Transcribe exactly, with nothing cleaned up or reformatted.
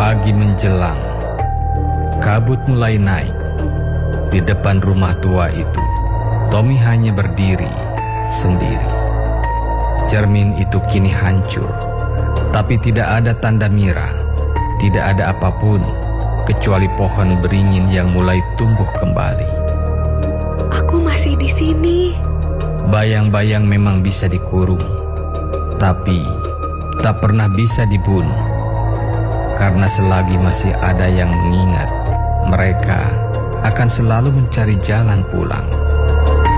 Pagi menjelang, kabut mulai naik. Di depan rumah tua itu, Tommy hanya berdiri sendiri. Cermin itu kini hancur, tapi tidak ada tanda Mira. Tidak ada apapun kecuali pohon beringin yang mulai tumbuh kembali. Aku masih di sini. Bayang-bayang memang bisa dikurung, tapi tak pernah bisa dibunuh. Karena selagi masih ada yang mengingat, mereka akan selalu mencari jalan pulang.